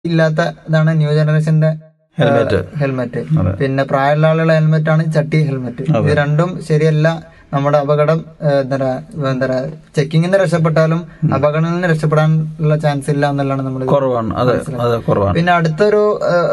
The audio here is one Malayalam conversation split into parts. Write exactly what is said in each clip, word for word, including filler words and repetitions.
ഇല്ലാത്ത ഇതാണ് ന്യൂ ജനറേഷന്റെ ഹെൽമെറ്റ്. ഹെൽമെറ്റ്. പിന്നെ പ്രായമുള്ള ആളുകളുടെ ഹെൽമെറ്റ് ആണ് ചട്ടി ഹെൽമെറ്റ്. ഇത് രണ്ടും ശരിയല്ല. നമ്മുടെ അപകടം എന്താ എന്താ ചെക്കിങ്ങിന് രക്ഷപ്പെട്ടാലും അപകടത്തിൽ നിന്ന് രക്ഷപ്പെടാനുള്ള ചാൻസ് ഇല്ല എന്നുള്ളതാണ് നമ്മൾ കുറവാണ്. പിന്നെ അടുത്തൊരു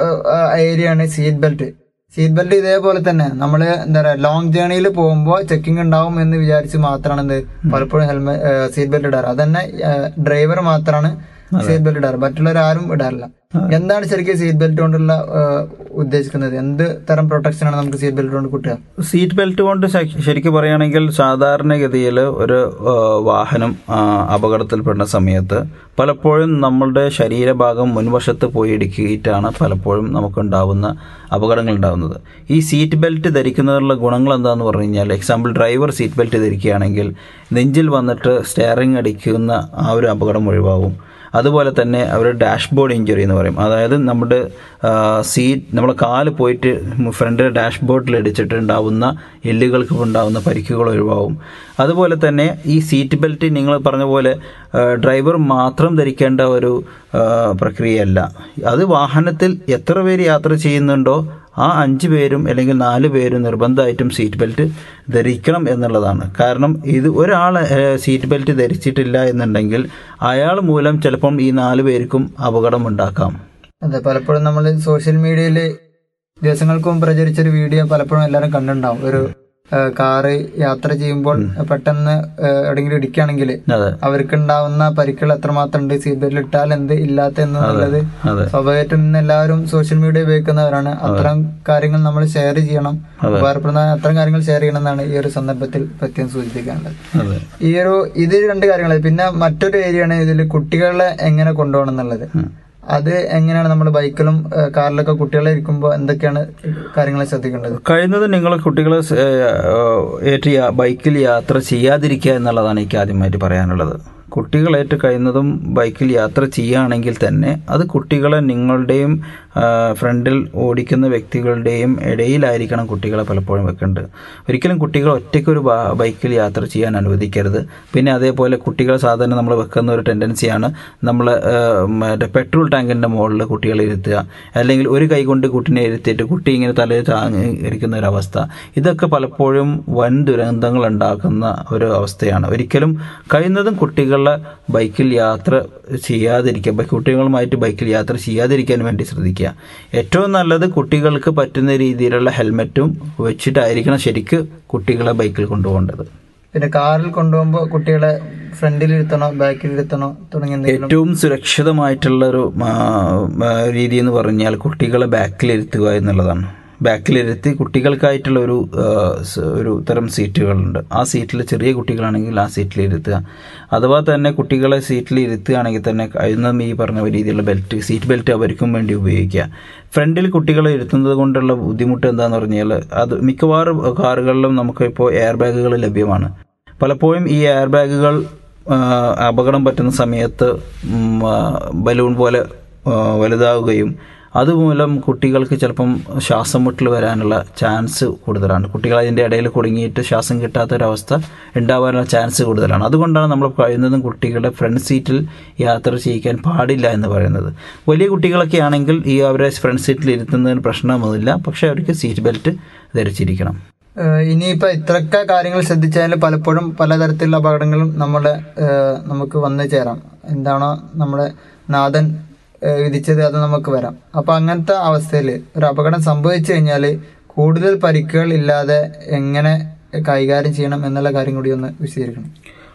ഏരിയ ആണ് സീറ്റ് ബെൽറ്റ്. സീറ്റ് ബെൽറ്റ് ഇതേപോലെ തന്നെ നമ്മള് എന്താ പറയാ ലോങ് ജേർണിയിൽ പോകുമ്പോൾ ചെക്കിംഗ് ഉണ്ടാവും എന്ന് വിചാരിച്ച് മാത്രമാണ് എന്ത് പലപ്പോഴും ഹെൽമെറ്റ് സീറ്റ് ബെൽറ്റ് ഇടാറ്. അതന്നെ ഡ്രൈവർ മാത്രമാണ് സീറ്റ് ബെൽറ്റ് ഇടാറ്, മറ്റുള്ളവരാരും ഇടാറില്ല. എന്താണ് ശരിക്കും സീറ്റ് ബെൽറ്റ് കൊണ്ടുള്ള ഉദ്ദേശിക്കുന്നത്? എന്ത് തരം പ്രൊട്ടക്ഷൻ ആണ് നമുക്ക് സീറ്റ് ബെൽറ്റ് കൊണ്ട് കിട്ടുക? സീറ്റ് ബെൽറ്റ് കൊണ്ട് ശരിക്കും പറയുകയാണെങ്കിൽ സാധാരണഗതിയിൽ ഒരു വാഹനം അപകടത്തിൽപ്പെടുന്ന സമയത്ത് പലപ്പോഴും നമ്മളുടെ ശരീരഭാഗം മുൻവശത്ത് പോയി ഇടിക്കിയിട്ടാണ് പലപ്പോഴും നമുക്കുണ്ടാവുന്ന അപകടങ്ങൾ ഉണ്ടാകുന്നത്. ഈ സീറ്റ് ബെൽറ്റ് ധരിക്കുന്നതിനുള്ള ഗുണങ്ങൾ എന്താണെന്ന് പറഞ്ഞു കഴിഞ്ഞാൽ, എക്സാമ്പിൾ ഡ്രൈവർ സീറ്റ് ബെൽറ്റ് ധരിക്കുകയാണെങ്കിൽ നെഞ്ചിൽ വന്നിട്ട് സ്റ്റെയറിംഗ് അടിക്കുന്ന ആ ഒരു അപകടം ഒഴിവാകും. അതുപോലെ തന്നെ അവരുടെ ഡാഷ്ബോർഡ് ഇഞ്ചുറി എന്ന് പറയും, അതായത് നമ്മുടെ സീറ്റ് നമ്മളെ കാല് പോയിട്ട് ഫ്രണ്ടിലെ ഡാഷ്ബോർഡിൽ ഇടിച്ചിട്ട് ഉണ്ടാവുന്ന എല്ലുകൾക്ക് ഉണ്ടാവുന്ന പരിക്കുകൾ ഒഴിവാകും. അതുപോലെ തന്നെ ഈ സീറ്റ് ബെൽറ്റ് നിങ്ങൾ പറഞ്ഞ പോലെ ഡ്രൈവർ മാത്രം ധരിക്കേണ്ട ഒരു പ്രക്രിയയല്ല. അത് വാഹനത്തിൽ എത്ര പേര് യാത്ര ചെയ്യുന്നുണ്ടോ ആ അഞ്ച് പേരും അല്ലെങ്കിൽ നാല് പേരും നിർബന്ധമായിട്ടും സീറ്റ് ബെൽറ്റ് ധരിക്കണം എന്നുള്ളതാണ്. കാരണം ഇത് ഒരാൾ സീറ്റ് ബെൽറ്റ് ധരിച്ചിട്ടില്ല എന്നുണ്ടെങ്കിൽ അയാൾ മൂലം ചിലപ്പം ഈ നാല് പേർക്കും അപകടം ഉണ്ടാക്കാം. അതെ, പലപ്പോഴും നമ്മൾ സോഷ്യൽ മീഡിയയിൽ ദിവസങ്ങൾക്ക് മുമ്പ് പ്രചരിച്ചൊരു വീഡിയോ പലപ്പോഴും എല്ലാവരും കണ്ടിട്ടുണ്ടാവും. ഒരു കാറ് യാത്ര ചെയ്യുമ്പോൾ പെട്ടെന്ന് എവിടെയെങ്കിലും ഇടിക്കുകയാണെങ്കിൽ അവർക്ക് ഉണ്ടാവുന്ന പരിക്കുകൾ എത്രമാത്രം ഉണ്ട്, സീറ്റ് ബെൽറ്റ് ഇട്ടാൽ എന്ത് ഇല്ലാത്ത എന്നുള്ളത് സ്വാഭാവികമായിട്ടും ഇന്ന് എല്ലാവരും സോഷ്യൽ മീഡിയ ഉപയോഗിക്കുന്നവരാണ്. അത്തരം കാര്യങ്ങൾ നമ്മൾ ഷെയർ ചെയ്യണം, ഉപകാരപ്പെടുന്ന അത്തരം കാര്യങ്ങൾ ഷെയർ ചെയ്യണം എന്നാണ് ഈ ഒരു സന്ദർഭത്തിൽ പ്രത്യേകം സൂചിപ്പിക്കാനുള്ളത്. ഈ ഒരു ഇത് രണ്ട് കാര്യങ്ങൾ. പിന്നെ മറ്റൊരു ഏരിയയാണ് ഇതിൽ കുട്ടികളെ എങ്ങനെ കൊണ്ടുപോകണം എന്നുള്ളത്. അത് എങ്ങനെയാണ് നമ്മൾ ബൈക്കിലും കാറിലൊക്കെ കുട്ടികളെ ഇരിക്കുമ്പോൾ എന്തൊക്കെയാണ് കാര്യങ്ങൾ ശ്രദ്ധിക്കേണ്ടത്? കഴിയുന്നത് നിങ്ങൾ കുട്ടികളെ ഏറ്റ് ബൈക്കിൽ യാത്ര ചെയ്യാതിരിക്കുക എന്നുള്ളതാണ് എനിക്ക് ആദ്യമായിട്ട് പറയാനുള്ളത്. കുട്ടികളേറ്റ് കഴിയുന്നതും ബൈക്കിൽ യാത്ര ചെയ്യുകയാണെങ്കിൽ തന്നെ അത് കുട്ടികളെ നിങ്ങളുടെയും ഫ്രണ്ടിൽ ഓടിക്കുന്ന വ്യക്തികളുടെയും ഇടയിലായിരിക്കണം കുട്ടികളെ പലപ്പോഴും വെക്കേണ്ടത്. ഒരിക്കലും കുട്ടികൾ ഒറ്റയ്ക്കൊരു ബൈക്കിൽ യാത്ര ചെയ്യാൻ അനുവദിക്കരുത്. പിന്നെ അതേപോലെ കുട്ടികളെ സാധാരണ നമ്മൾ വെക്കുന്ന ഒരു ടെൻഡൻസിയാണ് നമ്മൾ മറ്റേ പെട്രോൾ ടാങ്കിൻ്റെ മുകളിൽ കുട്ടികളെ ഇരുത്തുക, അല്ലെങ്കിൽ ഒരു കൈ കൊണ്ട് കുട്ടിനെ ഇരുത്തിയിട്ട് കുട്ടി ഇങ്ങനെ തലയിൽ താങ്ങി ഇരിക്കുന്ന ഒരവസ്ഥ. ഇതൊക്കെ പലപ്പോഴും വൻ ദുരന്തങ്ങൾ ഉണ്ടാക്കുന്ന ഒരു അവസ്ഥയാണ്. ഒരിക്കലും കഴിയുന്നതും കുട്ടികളെ ബൈക്കിൽ യാത്ര ചെയ്യാതിരിക്കുക, കുട്ടികളുമായിട്ട് ബൈക്കിൽ യാത്ര ചെയ്യാതിരിക്കാൻ വേണ്ടി ശ്രദ്ധിക്കുക. ഏറ്റവും നല്ലത് കുട്ടികൾക്ക് പറ്റുന്ന രീതിയിലുള്ള ഹെൽമെറ്റും വെച്ചിട്ടായിരിക്കണം ശരിക്ക് കുട്ടികളെ ബൈക്കിൽ കൊണ്ടുപോകേണ്ടത്. പിന്നെ കാറിൽ കൊണ്ടുപോകുമ്പോൾ കുട്ടികളെ ഫ്രണ്ടിൽ ഇരുത്തണോ ബാക്കിൽ ഇരുത്തണോ തുടങ്ങിയ ഏറ്റവും സുരക്ഷിതമായിട്ടുള്ള ഒരു രീതി എന്ന് പറഞ്ഞാൽ കുട്ടികളെ ബാക്കിൽ ഇരുത്തുക എന്നുള്ളതാണ്. ബാക്കിലിരുത്തി കുട്ടികൾക്കായിട്ടുള്ള ഒരു ഒരു തരം സീറ്റുകളുണ്ട്. ആ സീറ്റിൽ ചെറിയ കുട്ടികളാണെങ്കിൽ ആ സീറ്റിൽ ഇരുത്തുക. അഥവാ തന്നെ കുട്ടികളെ സീറ്റിൽ ഇരുത്തുകയാണെങ്കിൽ തന്നെ കഴിയുന്നതും ഈ പറഞ്ഞ രീതിയിലുള്ള ബെൽറ്റ് സീറ്റ് ബെൽറ്റ് അവർക്കും വേണ്ടി ഉപയോഗിക്കുക. ഫ്രണ്ടിൽ കുട്ടികളെ ഇരുത്തുന്നത് കൊണ്ടുള്ള ബുദ്ധിമുട്ട് എന്താണെന്ന് പറഞ്ഞാൽ, അത് മിക്കവാറും കാറുകളിലും നമുക്കിപ്പോൾ എയർ ബാഗുകൾ ലഭ്യമാണ്. പലപ്പോഴും ഈ എയർ ബാഗുകൾ അപകടം പറ്റുന്ന സമയത്ത് ബലൂൺ പോലെ വലുതാവുകയും അതുമൂലം കുട്ടികൾക്ക് ചിലപ്പം ശ്വാസം മുട്ടൽ വരാനുള്ള ചാൻസ് കൂടുതലാണ്. കുട്ടികൾ അതിൻ്റെ ഇടയിൽ കുടുങ്ങിയിട്ട് ശ്വാസം കിട്ടാത്തൊരവസ്ഥ ഉണ്ടാവാനുള്ള ചാൻസ് കൂടുതലാണ്. അതുകൊണ്ടാണ് നമ്മൾ കഴിയുന്നതും കുട്ടികളുടെ ഫ്രണ്ട് സീറ്റിൽ യാത്ര ചെയ്യിക്കാൻ പാടില്ല എന്ന് പറയുന്നത്. വലിയ കുട്ടികളൊക്കെ ആണെങ്കിൽ ഈ അവരെ ഫ്രണ്ട് സീറ്റിൽ ഇരുത്തുന്നതിന് പ്രശ്നമൊന്നുമില്ല, പക്ഷേ അവർക്ക് സീറ്റ് ബെൽറ്റ് ധരിച്ചിരിക്കണം. ഇനിയിപ്പോൾ ഇത്രയൊക്കെ കാര്യങ്ങൾ ശ്രദ്ധിച്ചാൽ പലപ്പോഴും പലതരത്തിലുള്ള അപകടങ്ങളും നമ്മുടെ നമുക്ക് വന്നു ചേരാം. എന്താണോ നമ്മുടെ നാഥൻ വിധിച്ചത് അത് നമുക്ക് വരാം. അപ്പൊ അങ്ങനത്തെ അവസ്ഥയിൽ ഒരു അപകടം സംഭവിച്ചു കഴിഞ്ഞാൽ കൂടുതൽ പരിക്കുകൾ ഇല്ലാതെ എങ്ങനെ കൈകാര്യം ചെയ്യണം എന്നുള്ള കാര്യം കൂടി ഒന്ന് വിശദീകരിക്കണം.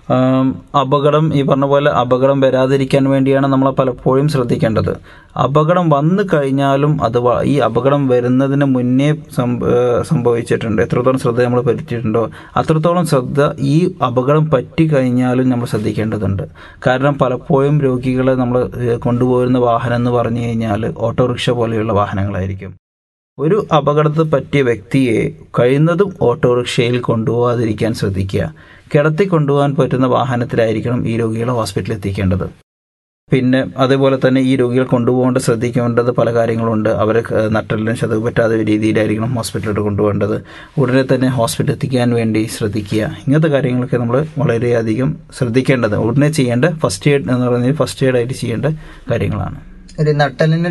അപകടം ഈ പറഞ്ഞ പോലെ അപകടം വരാതിരിക്കാൻ വേണ്ടിയാണ് നമ്മൾ പലപ്പോഴും ശ്രദ്ധിക്കേണ്ടത്. അപകടം വന്നു കഴിഞ്ഞാലും അത് ഈ അപകടം വരുന്നതിന് മുന്നേ സംഭവിച്ചിട്ടുണ്ട്, എത്രത്തോളം ശ്രദ്ധ നമ്മൾ പറ്റിയിട്ടുണ്ടോ അത്രത്തോളം ശ്രദ്ധ ഈ അപകടം പറ്റി കഴിഞ്ഞാലും നമ്മൾ ശ്രദ്ധിക്കേണ്ടതുണ്ട്. കാരണം പലപ്പോഴും രോഗികളെ നമ്മൾ കൊണ്ടുപോകുന്ന വാഹനം എന്ന് പറഞ്ഞു കഴിഞ്ഞാൽ ഓട്ടോറിക്ഷ പോലെയുള്ള വാഹനങ്ങളായിരിക്കും. ഒരു അപകടത്തിൽ പറ്റിയ വ്യക്തിയെ കഴിയുന്നതും ഓട്ടോറിക്ഷയിൽ കൊണ്ടുപോകാതിരിക്കാൻ ശ്രദ്ധിക്കുക. കിടത്തി കൊണ്ടുപോകാൻ പറ്റുന്ന വാഹനത്തിലായിരിക്കണം ഈ രോഗികളെ ഹോസ്പിറ്റലിൽ എത്തിക്കേണ്ടത്. പിന്നെ അതേപോലെ തന്നെ ഈ രോഗികൾ കൊണ്ടുപോകേണ്ട ശ്രദ്ധിക്കേണ്ടത് പല കാര്യങ്ങളുണ്ട്. അവരെ നട്ടെല്ലിനും ചതവ് പറ്റാത്ത രീതിയിലായിരിക്കണം ഹോസ്പിറ്റലിലോട്ട് കൊണ്ടുപോകേണ്ടത്. ഉടനെ തന്നെ ഹോസ്പിറ്റലിൽ എത്തിക്കാൻ വേണ്ടി ശ്രദ്ധിക്കുക. ഇങ്ങനത്തെ കാര്യങ്ങളൊക്കെ നമ്മൾ വളരെയധികം ശ്രദ്ധിക്കേണ്ടത് ഉടനെ ചെയ്യേണ്ട ഫസ്റ്റ് എയ്ഡ് എന്ന് പറയുന്നത് ഫസ്റ്റ് എയ്ഡ് ആയിട്ട് ചെയ്യേണ്ട കാര്യങ്ങളാണ്. ഒരു നട്ടലിന്